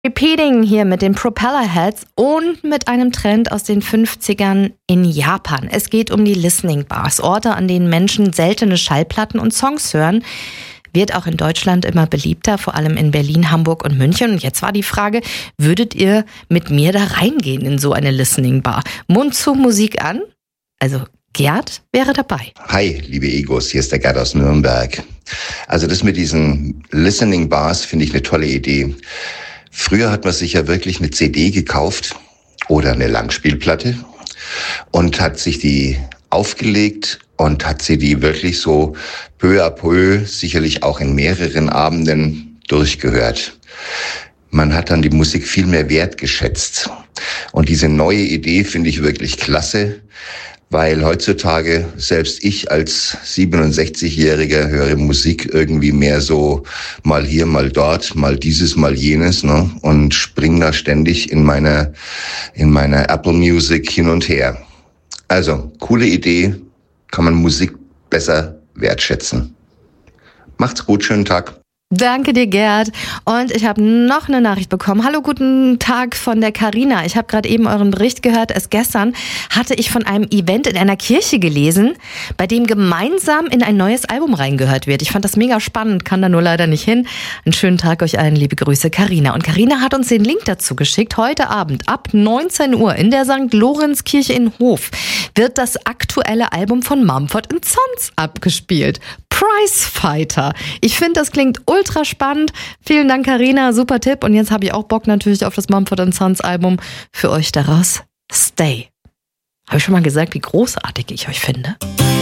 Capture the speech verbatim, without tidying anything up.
Repeating hier mit den Propellerheads und mit einem Trend aus den fünfzigern in Japan. Es geht um die Listening Bars, Orte, an denen Menschen seltene Schallplatten und Songs hören. Wird auch in Deutschland immer beliebter, vor allem in Berlin, Hamburg und München. Und jetzt war die Frage, würdet ihr mit mir da reingehen in so eine Listening Bar? Mund zu, Musik an? Also Gerd wäre dabei. Hi, liebe Egos, hier ist der Gerd aus Nürnberg. Also das mit diesen Listening Bars finde ich eine tolle Idee. Früher hat man sich ja wirklich eine C D gekauft oder eine Langspielplatte und hat sich die aufgelegt und hat sie die wirklich so peu à peu, sicherlich auch in mehreren Abenden durchgehört. Man hat dann die Musik viel mehr wertgeschätzt. Und diese neue Idee finde ich wirklich klasse, weil heutzutage selbst ich als siebenundsechzigjähriger höre Musik irgendwie mehr so mal hier, mal dort, mal dieses, mal jenes, ne? Und spring da ständig in meiner, in meiner Apple Music hin und her. Also, coole Idee, kann man Musik besser wertschätzen. Macht's gut, schönen Tag. Danke dir, Gerd. Und ich habe noch eine Nachricht bekommen. Hallo, guten Tag von der Carina. Ich habe gerade eben euren Bericht gehört. Erst gestern hatte ich von einem Event in einer Kirche gelesen, bei dem gemeinsam in ein neues Album reingehört wird. Ich fand das mega spannend, kann da nur leider nicht hin. Einen schönen Tag euch allen, liebe Grüße, Carina. Und Carina hat uns den Link dazu geschickt. Heute Abend ab neunzehn Uhr in der Sankt Lorenz Kirche in Hof wird das aktuelle Album von Mumford and Sons abgespielt. Prizefighter. Ich finde, das klingt ultra spannend. Vielen Dank, Carina. Super Tipp. Und jetzt habe ich auch Bock natürlich auf das Mumford and Sons Album. Für euch daraus Stay. Habe ich schon mal gesagt, wie großartig ich euch finde?